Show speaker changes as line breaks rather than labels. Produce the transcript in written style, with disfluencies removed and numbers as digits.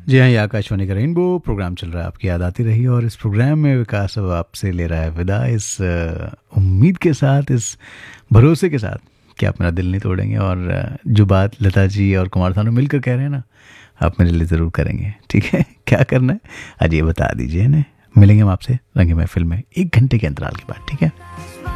जी हाँ, ये आकाशवाणी का रेनबो प्रोग्राम चल रहा है, आपकी याद आती रही। और इस प्रोग्राम में विकास अब आपसे ले रहा है विदा, इस उम्मीद के साथ, इस भरोसे के साथ कि आप मेरा दिल नहीं तोड़ेंगे। और जो बात लता जी और कुमार सानू मिलकर कह रहे हैं ना, आप मेरे लिए ज़रूर करेंगे। ठीक है, क्या करना है आज ये बता दीजिए ना। मिलेंगे हम आपसे रंगे महफिल में 1 घंटे के अंतराल के बाद, ठीक है।